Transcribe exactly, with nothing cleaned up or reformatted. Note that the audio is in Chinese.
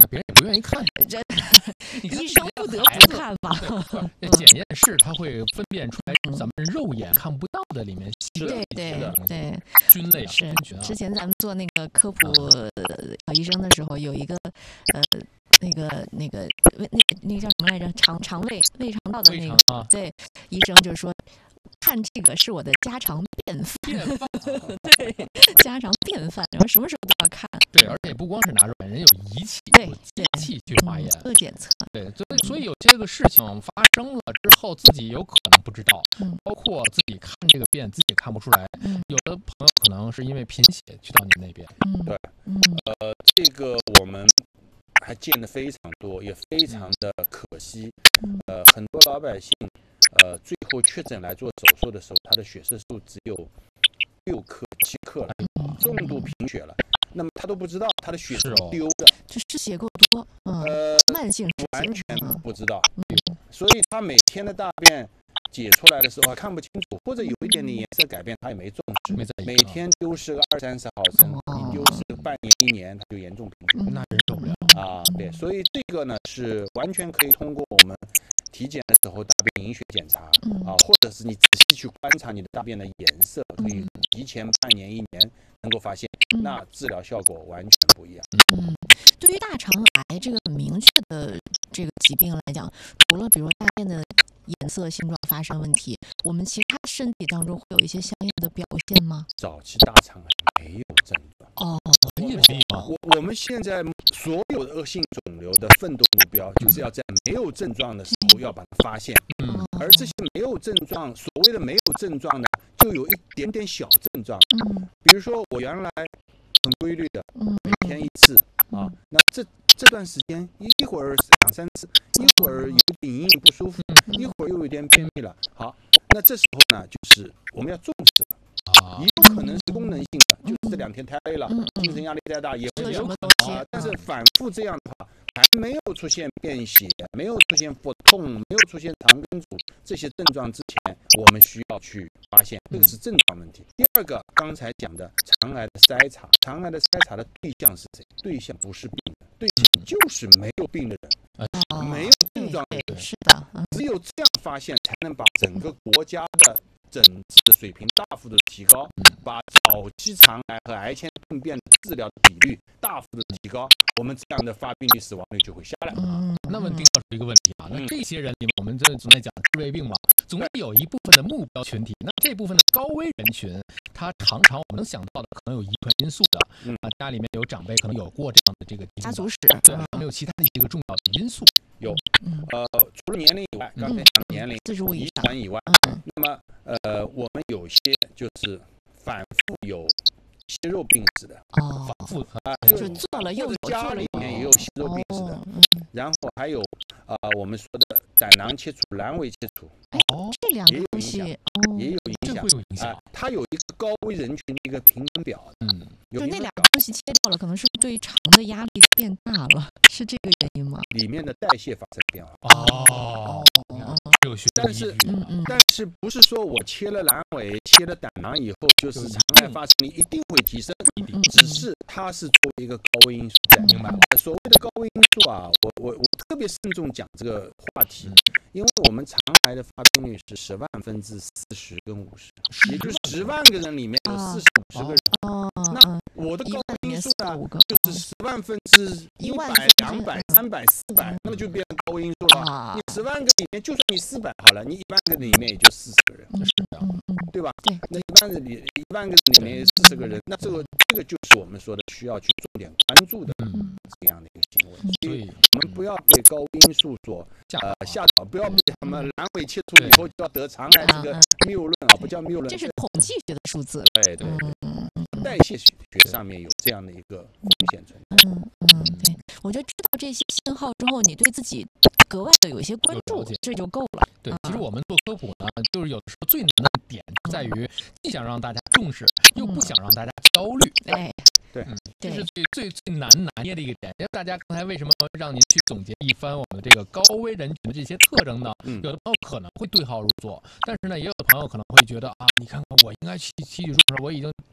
那别人也不愿意看。 这你看医生不得不看嘛。 这检验室它会分辨出来咱们肉眼看不到的里面细对对对， 菌类是菌啊。 之前咱们做那个科普小医生的时候，有一个呃。那个、那个、那、那个叫什么来着？肠肠胃、胃肠道的那个， 啊、 对，医生就说，看这个是我的家常便饭， 便饭对，家常便饭，然后什么时候都要看。 对，而且不光是拿肉眼，人有仪器， 对， 仪器去化验、 做检测。 对，所以所以有些个事情发生了之后，自己有可能不知道， 嗯， 包括自己看这个便，自己也看不出来。 嗯， 有的朋友可能是因为贫血去到你那边。 嗯， 对， 嗯， 呃，这个我们还见得非常多，也非常的可惜。呃，很多老百姓，呃，最后确诊来做手术的时候，他的血色素只有六克、七克了，重度贫血了。那么他都不知道他的血是丢的， 这失血够多，嗯， 呃， 慢性完全不知道。 嗯， 所以他每天的大便解出来的时候还看不清楚，或者有一点点颜色改变，他也没重视，每天丢失个二三十毫升，你丢失半年一年，他就严重贫血， 那忍受不了啊。对，所以这个呢是完全可以通过我们体检的时候大便凝血检查啊，或者是你仔细去观察你的大便的颜色，可以提前半年一年能够发现，那治疗效果完全不一样。 嗯，对于大肠癌这个很明确的这个疾病来讲，除了比如大便的颜色、形状发生问题，我们其他身体当中会有一些相应的表现吗？ 早期大肠癌没有症状哦， 也没有。 我我们现在所有的恶性肿瘤的奋斗目标，就是要在没有症状的时候要把它发现。 嗯， 而这些没有症状，所谓的没有症状呢，就有一点点小症状。 嗯， 比如说我原来很规律的，每天一次啊，那这这段时间一会儿两三次，一会儿有点隐隐不舒服，一会儿又有点便秘了。好，那这时候呢，就是我们要重视了。也有可能是功能性的，就是这两天太累了，精神压力太大，也会有可能啊。但是反复这样的话，还没有出现便血，没有出现腹痛，没有出现肠梗阻这些症状之前，我们需要去发现，这个是症状问题。第二个，刚才讲的肠癌的筛查，肠癌的筛查的对象是谁？对象不是病人，对象就是没有病的人，没有症状的人。 是的， 只有这样发现，才能把整个国家的诊治的水平大幅的提高，把早期肠癌和癌前病变的治疗的比率大幅的提高，我们这样的发病率、死亡率就会下来。 嗯， 那么丁老师一个问题啊，那这些人里面，我们这总在讲治胃病嘛，总有一部分的目标群体，那这部分的高危人群，他常常我们能想到的可能有遗传因素的， 嗯啊，家里面有长辈可能有过这样的这个家族史， 对，还有其他的一个重要的因素。 有，呃，除了年龄以外，刚才讲的年龄、遗传以外，那么呃，我们有些就是反复有息肉病史的， 哦， 反复啊， 就是做了又做， 家里面也有息肉病史的，然后还有啊，我们说的胆囊切除、阑尾切除， 哦，这两个东西也有影响， 会有影响。 它有一个高危人群的一个评分表， 嗯， 就那两个东西切掉了，可能是对于肠的压力变大了，是这个原因吗？ 里面的代谢发生变化。 哦， 但是， 嗯嗯， 但是不是说我切了阑尾、切了胆囊以后，就是肠癌发生率一定会提升？只是它是作为一个高危因素在。 明白了。 所谓的高危因素啊，我我我特别慎重讲这个话题，因为我们肠癌的发病率是十万分之四十跟五十，也就是十万个人里面有四十五十个人。 哦， 那我的高危因素呢，就是十万分之一百、两百、三百、四百，那么就变成高危因素了。你十万个里面，就算你四百好了，你一万个里面也就四十个人， 是这样， 对吧？ 对， 那一万个里一万个里面四十个人，那这个这个就是我们说的需要去重点关注的这样的一个行为。所以我们不要被高危因素所呃吓倒，不要被他们阑尾切除以后就要得肠癌这个谬论啊，不叫谬论， 这是统计学的数字。 对对对，代谢学上面有这样的一个风险存在。 嗯嗯，对，我觉得知道这些信号之后，你对自己格外的有一些关注，这就够了。 对，其实我们做科普呢，就是有的时候最难的点在于，既想让大家重视，又不想让大家焦虑。 哎， 对， 嗯，这是最最最难拿捏的一个点。因为大家刚才为什么让您去总结一番我们这个高危人群的这些特征呢？ 嗯， 有的朋友可能会对号入座，但是呢，也有的朋友可能会觉得啊，你看看我应该去提取重视，我已经